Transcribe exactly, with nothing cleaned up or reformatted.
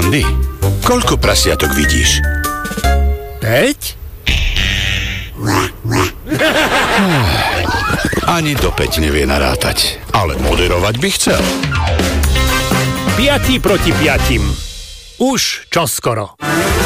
Andy, koľko prasiatok vidíš? Päť? Ani do päť nevie narátať, ale moderovať by chcel. Piati proti piatim. Už čoskoro.